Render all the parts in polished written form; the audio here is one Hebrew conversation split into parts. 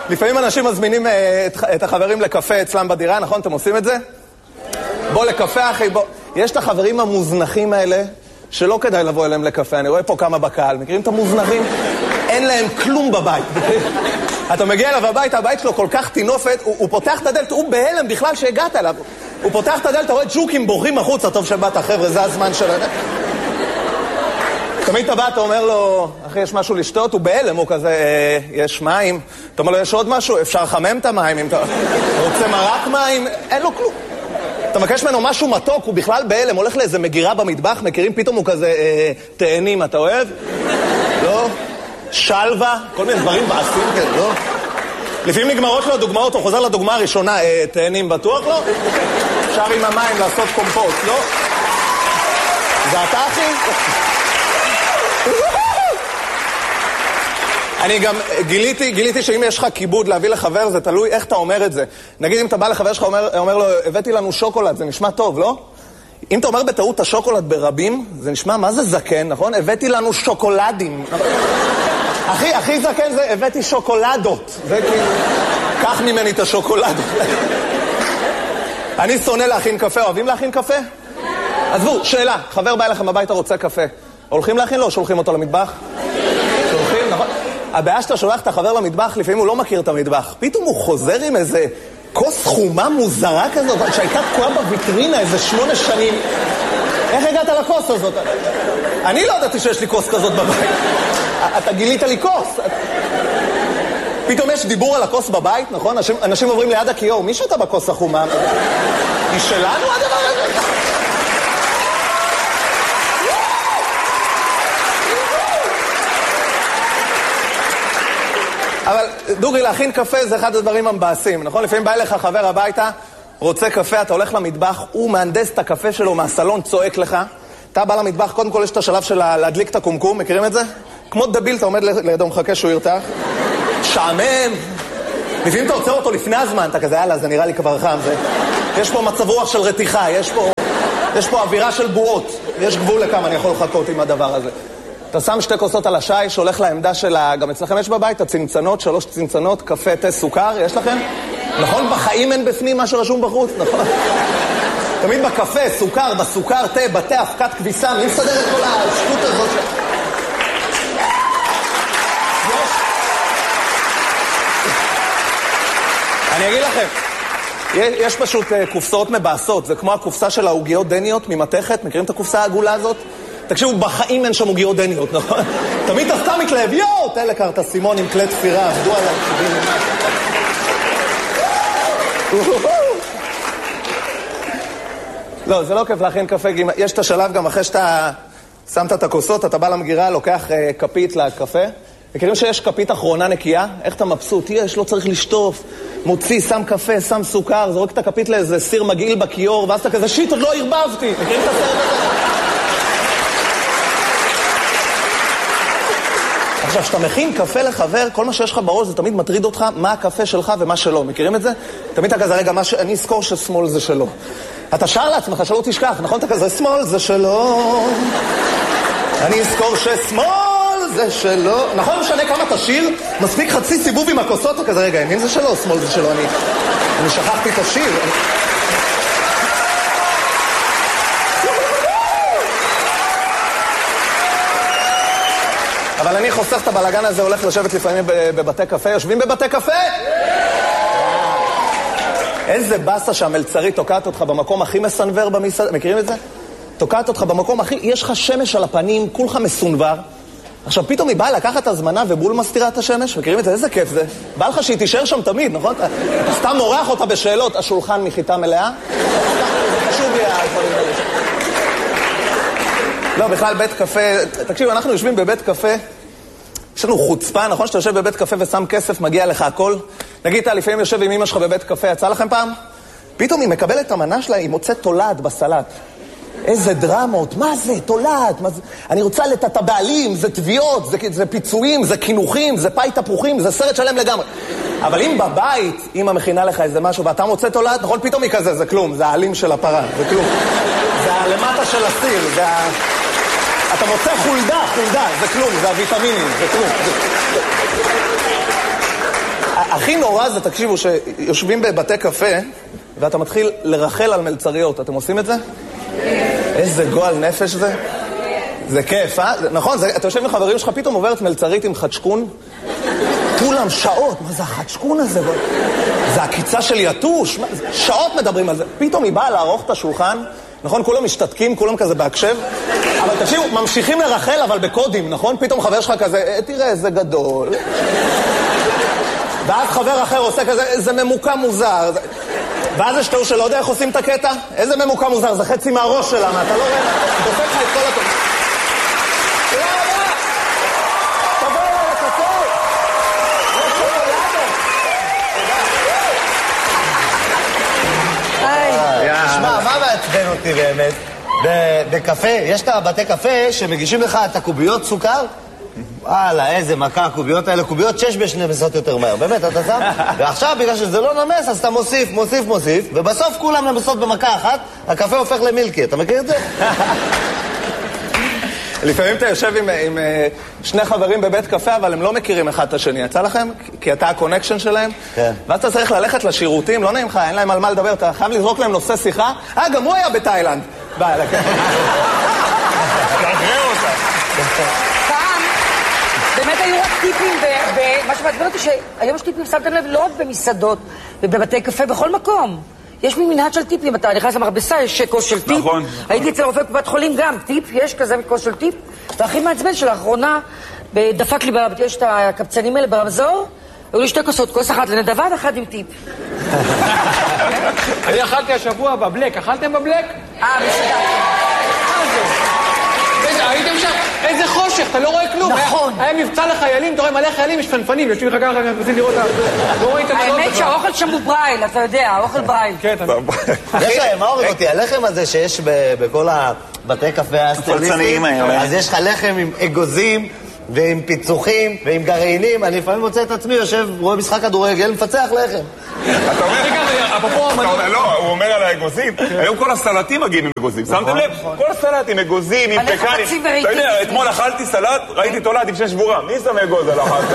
לפעמים אנשים מזמינים את החברים לקפה אצלם בדירה, נכון? אתם עושים את זה? בוא לקפה, אחי, בוא. יש את החברים המוזנחים האלה, שלא כדאי לבוא אליהם לקפה. אני רואה פה כמה בקהל. מכירים את המוזנחים? אין להם כלום בבית. אתה מגיע אליו הביתה, הבית שלו כל כך תינופת, הוא פותח את הדלת, הוא בהלם בכלל שהגעת אליו. הוא פותח את הדלת, אתה רואה ג'וקים בורחים החוצה, טוב שבאת, חבר'ה, זה הזמן של הדלת. תמיד אתה בא, אתה אומר לו, אחי, יש משהו לשתות? הוא בהלם, הוא כזה, יש מים. אתה אומר לו, יש עוד משהו? אפשר לחמם את המים אם אתה רוצה מרק מים? אין לו כלום. אתה מבקש ממנו משהו מתוק, הוא בכלל בהלם, הולך לאיזה מגירה במטבח, מכירים, פתאום הוא כזה, תאנים, אתה אוהב? לא? שלווה? כל מיני דברים בעשים כאלה, לא? לפעמים נגמרות לו הדוגמאות, הוא חוזר לדוגמה הראשונה, תאנים בטוח, לא? אפשר עם המים לעשות קומפוסט, לא? זה אתה, אחי? אני גם גיליתי שאם יש לך כיבוד להביא לחבר, זה תלוי איך אתה אומר את זה. נגיד אם אתה בא לחבר שלך, אומר לו, הבאתי לנו שוקולד, זה נשמע טוב, לא? אם אתה אומר בטעות השוקולד ברבים, זה נשמע, מה זה זקן, נכון? הבאתי לנו שוקולדים. הכי זקן זה, הבאתי שוקולדות. זה כאילו, קח ממני את השוקולדות. אני שונא להכין קפה, אוהבים להכין קפה? עזבו, שאלה, חבר בא אליכם הביתה רוצה קפה. הולכים להכין לו או שולחים אותו למטבח? שולחים, נכון? הבעיה שאתה שולח את החבר למטבח, לפעמים הוא לא מכיר את המטבח. פתאום הוא חוזר עם איזה כוס חומה מוזרה כזאת, שהייתה תקועה בוויטרינה איזה 8 שנים. איך הגעת לכוס הזאת? אני לא ידעתי שיש לי כוס כזאת בבית. אתה גילית לי כוס. פתאום יש דיבור על הכוס בבית, נכון? אנשים עוברים ליד הכיור, מי שאתה בכוס החומה? היא שלנו הדבר הזה? אבל דוגרי, להכין קפה זה אחד הדברים המבאסים, נכון? לפעמים בא אליך חבר הביתה, רוצה קפה, אתה הולך למטבח, הוא מהנדס את הקפה שלו מהסלון, צועק לך. אתה בא למטבח, קודם כל יש את השלב של להדליק את הקומקום, מכירים את זה? כמו דביל, אתה עומד לידו, מחכה שהוא ירתח. שעמם. לפעמים אתה עוצר אותו לפני הזמן, אתה כזה, יאללה, זה נראה לי כבר חם. יש פה מצב רוח של רתיחה, יש פה אווירה של בועות. יש גבול לכמה אני יכול לחכות עם הדבר הזה. אתה שם 2 כוסות על השי, שהולך לעמדה שלה, גם אצלכם יש בבית, הצנצנות, 3 צנצנות, קפה, תה, סוכר, יש לכם? נכון, בחיים אין בפנים מה שרשום בחוץ, נכון? תמיד בקפה, סוכר, בסוכר, תה, בתה, הפקת כביסה, מי מסדר את כל השטות הזאת? אני אגיד לכם, יש פשוט קופסאות מבאסות, זה כמו הקופסה של העוגיות דניות ממתכת, מכירים את הקופסה העגולה הזאת? תקשיבו, בחיים אין שם עוגיות דניות, נכון? תמיד אתה סתם מתלהב, יואו, תלקר, את הסימון עם כלי תפירה, עבדו עליי. לא, זה לא כיף להכין קפה, יש את השלב גם אחרי שאתה שמת את הכוסות, אתה בא למגירה, לוקח כפית לקפה, מכירים שיש כפית אחרונה נקייה? איך אתה מבסוט? יש, לא צריך לשטוף, מוציא, שם קפה, שם סוכר, זורק את הכפית לאיזה סיר מגעיל בכיור, ואז אתה כזה, שיט, עוד לא הרבבתי. מכירים את הסרט הזה? עכשיו, כשאתה מכין קפה לחבר, כל מה שיש לך בראש זה תמיד מטריד אותך מה הקפה שלך ומה שלא. מכירים את זה? תמיד אתה כזה, רגע, אני אזכור ששמאל זה שלו. אתה שר לעצמך שלא תשכח, נכון? אתה כזה, שמאל זה שלו. אני אזכור ששמאל זה שלו. נכון, משנה כמה תשיר? מספיק חצי סיבוב עם הכוסות, אתה כזה, רגע, ימין זה שלו, שמאל זה שלו. אני שכחתי את השיר. אבל אני חוסך את הבלגן הזה, הולך לשבת לפעמים בבתי קפה. יושבים בבתי קפה? איזה בסה שהמלצרית תוקעת אותך במקום הכי מסנבר במסעדה. מכירים את זה? תוקעת אותך במקום הכי... יש לך שמש על הפנים, כולך מסונבר. עכשיו פתאום היא באה לקחת הזמנה ובול מסתירה את השמש. מכירים את זה? איזה כיף זה. בא לך שהיא תישאר שם תמיד, נכון? אתה סתם מורח אותה בשאלות. השולחן מחיטה מלאה? זה חשוב לי הדברים האלה. לא, בכלל בית קפה, תקשיב, אנחנו יושבים בבית קפה, יש לנו חוצפה, נכון? שאתה יושב בבית קפה ושם כסף, מגיע לך הכל. נגיד, אתה לפעמים יושב עם אמא שלך בבית קפה, יצא לכם פעם? פתאום היא מקבלת את המנה שלה, היא מוצאת תולעת בסלט. איזה דרמות, מה זה? תולעת, אני רוצה את הבעלים, זה תביעות, זה פיצויים, זה כינוכים, זה פאי תפוחים, זה סרט שלם לגמרי. אבל אם בבית, אמא מכינה לך איזה משהו, ואתה מוצא תולעת, נכון? פתאום היא כזה, זה כלום, זה העלים של הפרה, זה כלום. זה הלמטה של הסיר, זה אתה מוצא חולדה, זה כלום, זה הוויטמינים, זה כלום. הכי נורא זה, תקשיבו, שיושבים בבתי קפה, ואתה מתחיל לרחל על מלצריות. אתם עושים את זה? איזה גועל נפש זה. זה כיף, אה? נכון, אתה יושב עם חברים שלך, פתאום עוברת מלצרית עם חדשקון. כולם שעות, מה זה החדשקון הזה? זה הקיצה של יתוש. שעות מדברים על זה. פתאום היא באה לערוך את השולחן, נכון? כולם משתתקים, כולם כזה בהקשב. אבל תקשיבו, ממשיכים לרחל, אבל בקודים, נכון? פתאום חבר שלך כזה, תראה איזה גדול. ואז חבר אחר עושה כזה, איזה ממוקם מוזר. ואז יש תיאור שלא יודע איך עושים את הקטע? איזה ממוקם מוזר, זה חצי מהראש שלה, מה? אתה לא רואה, דופק לך את כל הטוב. תודה רבה! תבוא אליי לקצור! יש שוקולדה! תשמע, מה מעצבן אותי באמת? בקפה, יש את הבתי קפה שמגישים לך את הקוביות סוכר? וואלה, איזה מכה, הקוביות האלה, קוביות 6 נמסות יותר מהר, באמת, אתה שם? ועכשיו, בגלל שזה לא נמס, אז אתה מוסיף, ובסוף כולם נמסות במכה אחת, הקפה הופך למילקי, אתה מכיר את זה? לפעמים אתה יושב עם שני חברים בבית קפה, אבל הם לא מכירים אחד את השני. יצא לכם? כי אתה הקונקשן שלהם? כן. ואז אתה צריך ללכת לשירותים, לא נעים לך, אין להם על מה לדבר, אתה חייב לזרוק להם נושא שיחה. גם הוא היה בתאילנד. ביי, לקח. תאגרר אותה. פעם, באמת היו רק טיפים, ומה שמעצבן אותי שהיום יש טיפים, שמתם לב, לא רק במסעדות ובבתי קפה, בכל מקום. יש מנהג של טיפים, אתה נכנס למרבסה, יש כוס של טיפ. נכון. הייתי אצל רופא קופת חולים גם, טיפ, יש כזה כוס של טיפ. והכי מעצבן שלאחרונה, דפק לי, יש את הקבצנים האלה ברמזור, היו לי 2 כוסות, כוס אחת לנדבה ואחת עם טיפ. אני אכלתי השבוע בבלק, אכלתם בבלק? משוגע. הייתם שם, איזה חושך, אתה לא רואה כלום. נכון. היה מבצע לחיילים, אתה רואה מלא חיילים, יש פנפנים, יושבים לך ככה, רוצים לראות, לא רואים את המנות. האמת שהאוכל שם הוא ברייל, אתה יודע, האוכל ברייל. כן, יש להם, מה הורג אותי? הלחם הזה שיש בכל הבתי קפה הסטליסטיים, אז יש לך לחם עם אגוזים ועם פיצוחים ועם גרעינים. אני לפעמים מוצא את עצמי, יושב, רואה משחק כדורגל, מפצח לחם. אתה אומר, אפרופו המנות... לא, הוא אומר על האגוזים. היום כל הסלטים מגיעים עם אגוזים. שמתם לב? כל הסלטים, אגוזים, עם פקנים. אתה יודע, אתמול אכלתי סלט, ראיתי תולעת עם 6 שבורה. מי שם אגוז על אחת?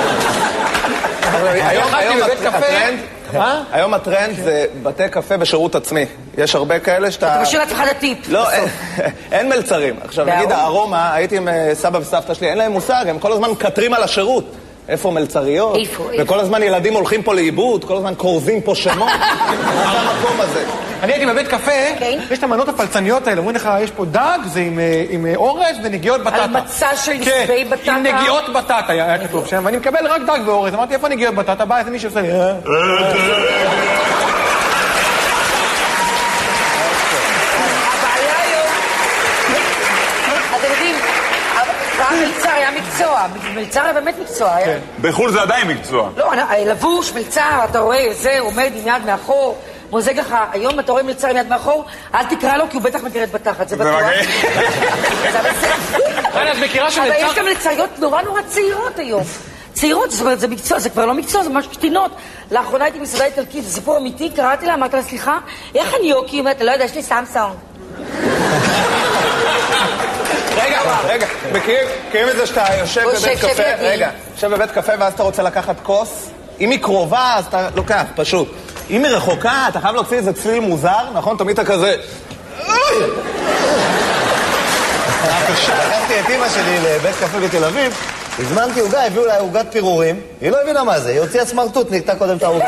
היום הטרנד זה בתי קפה בשירות עצמי. יש הרבה כאלה שאתה... אתה משאיר לעצמך לטיפ. לא, אין מלצרים. עכשיו, נגיד, הארומה, הייתי עם סבא וסבתא שלי, אין להם מושג, הם כל הזמן מקטרים על השירות. איפה מלצריות? וכל הזמן ילדים הולכים פה לאיבוד, כל הזמן קורזים פה שמות. מה זה המקום הזה? אני הייתי בבית קפה, יש את המנות הפלצניות האלה, אומרים לך, יש פה דג, זה עם אורז ונגיעות בטטה. על מצע של נסבי בטטה. עם נגיעות בטטה היה כתוב שם, ואני מקבל רק דג ואורז. אמרתי, איפה נגיעות בטטה? בא איזה מישהו עושה לי... הבעיה היום... אתם יודעים, פעם מלצר היה מקצוע, מלצר היה באמת מקצוע. בחול זה עדיין מקצוע. לא, לבוש, מלצר, אתה רואה, זה עומד עם יד מאחור, מוזג לך, היום אתה רואה מלצר עם יד מאחור, אל תקרא לו כי הוא בטח מגרד בתחת, זה בטוח. את מכירה שמלצר... אבל יש גם לצריות נורא צעירות היום. צעירות, זאת אומרת, זה מקצוע, זה כבר לא מקצוע, זה ממש קטינות. לאחרונה הייתי מסעדה איטלקית, זה סיפור אמיתי, קראתי לה, אמרתי לה, סליחה, איך אני יוקי? אומרת, לא יודע, יש לי סמסונג. רגע, מכירים את זה שאתה יושב בבית קפה, יושב בבית קפה ואז אתה רוצה לקחת כוס? אם היא קרובה, אז אתה לוקח, פשוט. אם היא רחוקה, אתה חייב להוציא איזה צליל מוזר, נכון? תמיד אתה כזה... לקחתי את אמא שלי לבית קפה בתל אביב, הזמנתי עוגה, הביאו לה עוגת פירורים, היא לא הבינה מה זה, היא הוציאה סמרטוט, נקטה קודם את העוגה.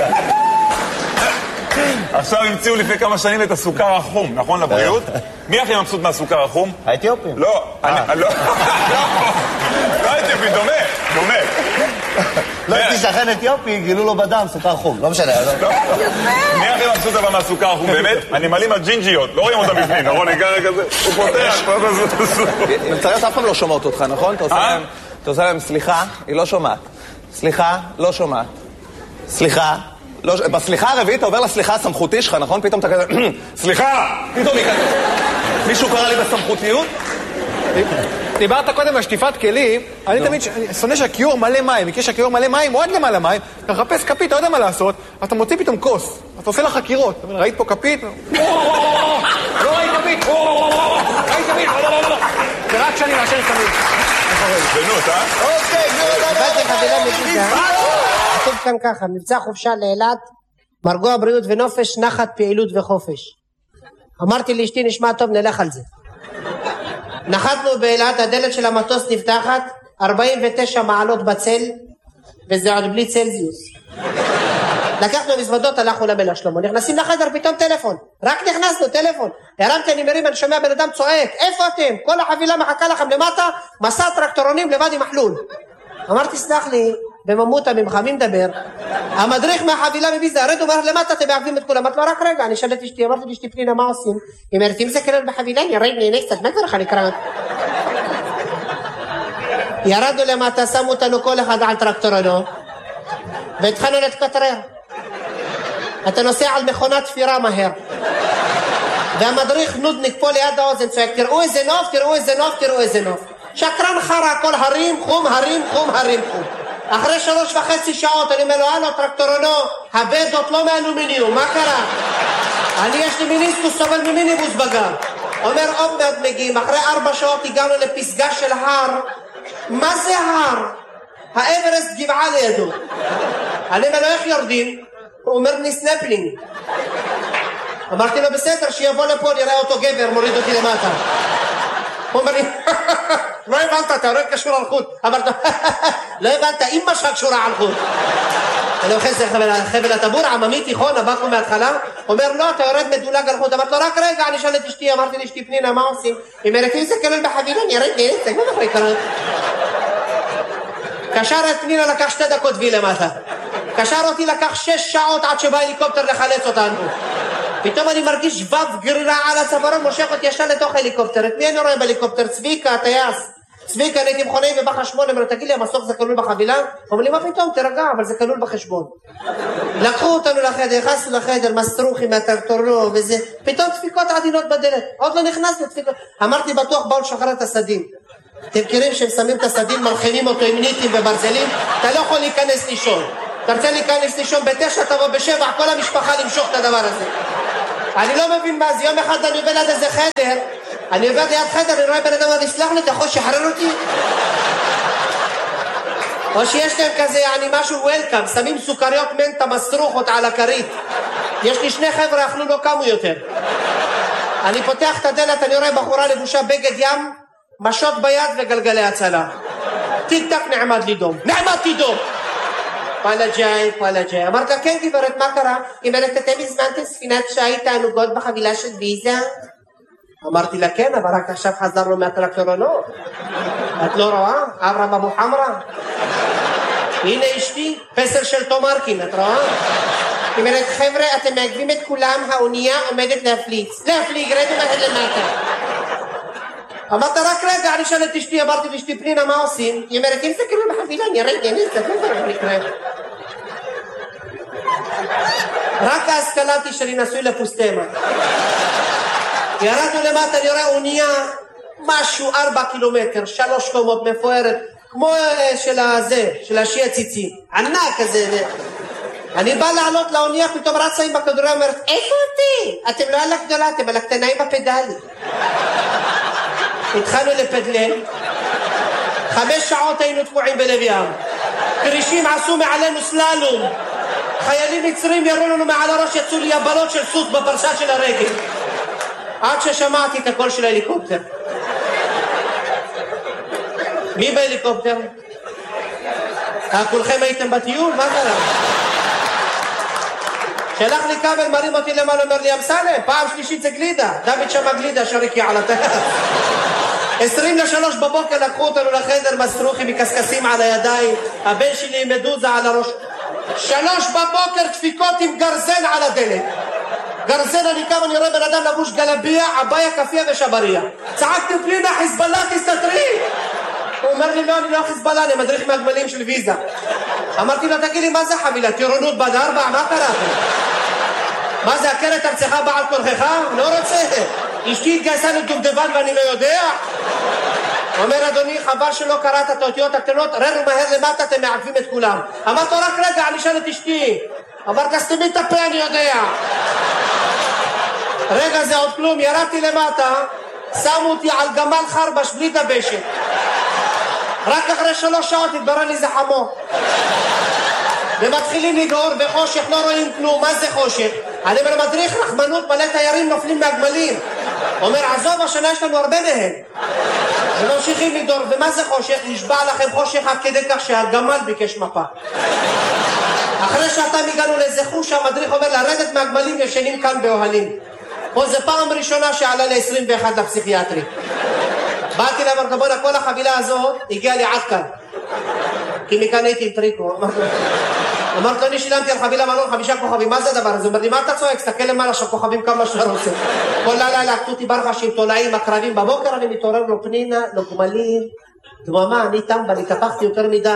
עכשיו המציאו לפני כמה שנים את הסוכר החום, נכון לבריאות? מי הכי מבסוט מהסוכר החום? האתיופים. לא, לא האתיופים, דומה. לא הייתי שכן אתיופי, גילו לו בדם סוכר חום, לא משנה. מי הכי מבסוט אבל מהסוכר החום, באמת? הנמלים הג'ינג'יות, לא רואים אותם בפנים, נכון? ניגע כזה, הוא פותח. מלצריות אף פעם לא שומעות אותך, נכון? אתה עושה להם סליחה, היא לא שומעת. סליחה, לא שומעת. סליחה. בסליחה הרביעית אתה עובר לסליחה הסמכותי שלך, נכון? פתאום אתה כזה, סליחה! פתאום היא כזה. מישהו קרא לי בסמכותיות? דיברת קודם על שטיפת כלים, אני תמיד שונא שהכיור מלא מים, מכיר שהכיור מלא מים, או עד למעלה מים, אתה מחפש כפית, אתה יודע מה לעשות, אז אתה מוציא פתאום כוס, אתה עושה לה חקירות, ראית פה כפית? לא ראית כפית! ראית כפית! זה רק שאני מאשר סמים. בנות, אוקיי, כתוב כאן ככה, מבצע חופשה לאילת, מרגוע בריאות ונופש, נחת פעילות וחופש. אמרתי לאשתי, נשמע טוב, נלך על זה. נחתנו באילת, הדלת של המטוס נפתחת, 49 מעלות בצל, וזה עוד בלי צלזיוס. לקחנו מזוודות, הלכנו למלך שלמה, נכנסים לחדר, פתאום טלפון, רק נכנסנו, טלפון, הרמתי, אני מרים, אני שומע בן אדם צועק, איפה אתם? כל החבילה מחכה לכם למטה, מסע טרקטורונים לבד עם מחלול. אמרתי, סלח לי, בממותה ממך, מי מדבר? המדריך מהחבילה מביזה, הרד אומר למטה, אתם מעכבים את כולם. אמרתי לו, רק רגע, אני שאלת אשתי, אמרתי לאשתי פנינה, מה עושים? היא אומרת, אם זה כלל בחבילה, ירד נהנה קצת, מה קרה לך לקראת? ירדנו למטה, שמו אותנו כל אחד על טרקטורנו, והתחלנו להתקטרר. אתה נוסע על מכונת תפירה מהר. והמדריך נודניק פה ליד האוזן צועק, תראו איזה נוף, תראו איזה נוף, תראו איזה נוף. שקרן חרה, הכל הרים, חום, הרים, חום, הרים, חום. אחרי 3.5 שעות אני אומר לו, הלו טרקטורנו, הבדות לא מאלומיניום, מה קרה? אני יש לי מיניסקוס, סובל ממיניבוס בגר. אומר, עוד מעט מגיעים, אחרי 4 שעות הגענו לפסגה של הר. מה זה הר? האברסט גבעה לידו. אני אומר לו, איך יורדים? הוא אומר לי סנפלינג. אמרתי לו, בסדר, שיבוא לפה, נראה אותו גבר, מוריד אותי למטה. הוא אומר לי, לא הבנת, אתה הולך קשור על חוט. אמרתי לו, לא הבנת, אמא שלך קשורה על חוט. אני אוכל זה חבל הטבור, עממי תיכון, הבאנו מההתחלה. הוא אומר, לא, אתה יורד מדולג על חוט. אמרתי לו, רק רגע, אני שאל את אשתי, אמרתי לאשתי פנינה, מה עושים? היא אומרת, אם זה כלל בחבילה, אני ירד נהנית, זה לא יכול לקרוא. קשר את פנינה, לקח 2 דקות וי למטה. קשר אותי, לקח 6 שעות עד שבא הליקופטר לחלץ אותנו. פתאום אני מרגיש שבב גרירה על הצווארון, מושך אותי ישר לתוך הליקופטר. את מי אני רואה בהליקופטר? צביקה, הטייס. צביקה, הייתי מכונאי ובחשבון, אמרו, תגיד לי, המסוק זה כלול בחבילה? אומר לי, מה פתאום? תרגע, אבל זה כלול בחשבון. לקחו אותנו לחדר, נכנסנו לחדר, מסטרוחים מהטרקטורנו וזה, פתאום דפיקות עדינות בדלת. עוד לא נכנסנו דפיקות. אמרתי, בטוח באו לשחרר את הסדין. אתם מכירים שהם שמים את הסדין, מלחימים אותו עם ניטים וברזלים, אתה לא יכול להיכנס לישון. אתה רוצה להיכנס לישון ב9, תבוא ב7, כל המשפחה למשוך את הדבר הזה. אני לא מבין מה זה, יום אחד אני עובר ליד איזה חדר, אני עובר ליד חדר, אני רואה בן אדם, אני סלח לי, אתה יכול לשחרר אותי? או שיש להם כזה, משהו וולקאם, שמים סוכריות מנטה מסטרוחות על הכרית. יש לי 2 חבר'ה, אכלו לא קמו יותר. אני פותח את הדלת, אני רואה בחורה לבושה בגד ים, משות ביד וגלגלי הצלה. טיק טק נעמד לי דום. נעמדתי דום. פאלה ג'אי. אמרת לה, כן גברת, מה קרה? היא אומרת, אתם הזמנתם ספינת שייט תענוגות בחבילה של ויזה? אמרתי לה, כן, אבל רק עכשיו חזרנו מהטרקטורנו. את לא רואה? אברהם אבו חמרה. הנה אשתי, פסל של תומרקין, את רואה? היא אומרת, חבר'ה, אתם מעכבים את כולם, האונייה עומדת להפליץ. להפליג, רדו מהר למטה. אמרת רק רגע, אני שאלת אשתי, אמרתי לאשתי פנינה, מה עושים? היא אומרת, אם זה כאילו בחבילה, אני זה לא צריך לקרוא. רק ההשכלתי שלי נשוי לפוסטמה. ירדנו למטה, אני רואה אונייה, משהו 4 קילומטר, 3 קומות מפוארת, כמו של השי הציצים, ענק כזה. אני בא לעלות לאונייה, פתאום רצה עם בכדוריה, אומרת, איפה אותי? אתם לא על הגדולה, אתם על הקטנה עם הפדלים. התחלנו לפדלל, 5 שעות היינו תקועים בלב ים, קרישים עשו מעלינו סללום, חיילים מצרים ירו לנו מעל הראש, יצאו לי יבלות של סוס בפרסה של הרגל, עד ששמעתי את הקול של ההליקופטר. מי בהליקופטר? כולכם הייתם בטיול? מה קרה? שלח לי כבל, מרים אותי למעלה, אומר לי, אמסלם, פעם שלישית זה גלידה, דוד שמה גלידה, שריקי על הטייס. 23 בבוקר לקחו אותנו לחדר, מסטרוחים מקסקסים על הידיים, הבן שלי עם מדוזה על הראש. 3 בבוקר דפיקות עם גרזן על הדלת. גרזן, אני קם, אני רואה בן אדם לבוש גלביה, עביה, כפיה ושבריה. צעקתי פנינה, חיזבאללה, תסתתרי! הוא אומר לי, לא, אני לא חיזבאללה, אני מדריך מהגמלים של ויזה. אמרתי לו, תגיד לי, מה זה חבילה? טירונות בד 4? מה קרה? מה זה, הכרת ארצך בעל כורכך? לא רוצה. אשתי התגייסה לדובדבן ואני לא יודע. אומר, אדוני, חבל שלא קראת את האותיות הקטנות, ררו מהר למטה, אתם מעכבים את כולם. אמרת לו, רק רגע, אני אשאל את אשתי. אמרת, סתמי את הפה, אני יודע. רגע, זה עוד כלום, ירדתי למטה, שמו אותי על גמל חרבש בלי דבשת. רק אחרי 3 שעות התברר לי זה חמור. ומתחילים לדהור בחושך, לא רואים כלום, מה זה חושך? אני אומר, מדריך רחמנות, מלא תיירים נופלים מהגמלים. אומר, עזוב, השנה יש לנו הרבה מהם. וממשיכים לדהור, ומה זה חושך? נשבע לכם חושך עד כדי כך שהגמל ביקש מפה. אחרי שעתיים הגענו לאיזה חוש, המדריך אומר, לרדת מהגמלים ישנים כאן באוהלים. פה זה פעם ראשונה שעלה ל-21 לפסיכיאטרי. באתי להם, בוא'נה, כל החבילה הזאת הגיעה לי עד כאן. כי מכאן הייתי עם טריקו. אמרת לו, אני שילמתי על חבילה מלון 5 כוכבים, מה זה הדבר הזה? הוא אומר לי, מה אתה צועק? סתכל למעלה שהכוכבים כמה שאתה רוצה. כל לילה לקטו אותי ברחשים, תולעים, הקרבים. בבוקר אני מתעורר לו פנינה, לו גמלים. דממה, אני טמבה, אני טפחתי יותר מדי.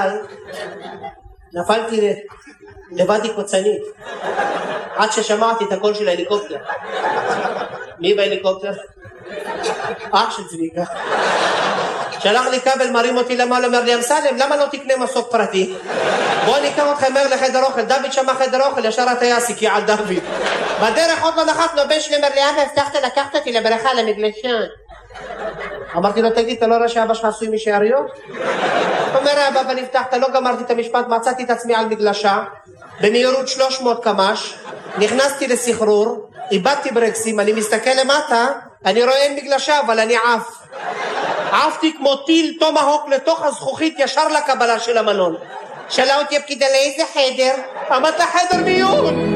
נפלתי לבדי קוצנית. עד ששמעתי את הקול של ההליקופטר. מי בהליקופטר? אח של צביקה. שלח לי כבל, מרים אותי למעלה, אומר לי, אמסלם, למה לא תקנה מסוק פרטי? בוא ניקח אותך מהר לחדר אוכל. דוד שמע חדר אוכל, ישר הטייס הקיע על דוד. בדרך עוד לא נחתנו, בן שלי אומר לי, אבא, הבטחת לקחת אותי לבריכה למגלשן. אמרתי לו, תגיד, אתה לא רואה שאבא שלך עשוי משאריות? אומר, אבא, אבל הבטחת, לא גמרתי את המשפט, מצאתי את עצמי על מגלשה, במהירות 300 קמ"ש, נכנסתי לסחרור, איבדתי ברקסים, אני מסתכל למטה, אני רואה אין מגלשה, אבל אני עף. עפתי כמו טיל טומהוק לתוך הזכוכית ישר לקבלה של המלון. שאלה אותי הפקידה לאיזה חדר? אמרת חדר מיון.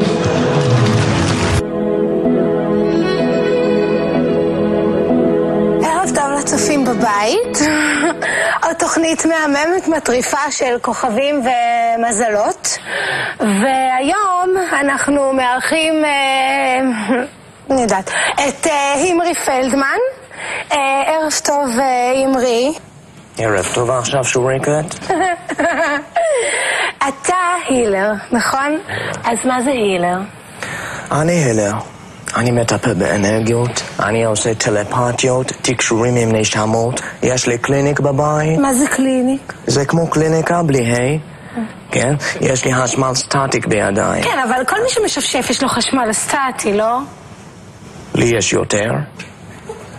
ערב טוב לצופים בבית. עוד תוכנית מהממת מטריפה של כוכבים ומזלות. והיום אנחנו מארחים, אני יודעת, את הימרי פלדמן. ערב טוב, הימרי. ערב טוב, עכשיו שוריקת. אתה הילר, נכון? אז מה זה הילר? אני הילר. אני מטפל באנרגיות, אני עושה טלפתיות, תקשורים עם נשמות, יש לי קליניק בבית. מה זה קליניק? זה כמו קליניקה בלי היי. כן? יש לי חשמל סטטיק בידיים. כן, אבל כל מי שמשפשף יש לו חשמל סטטי, לא? לי יש יותר.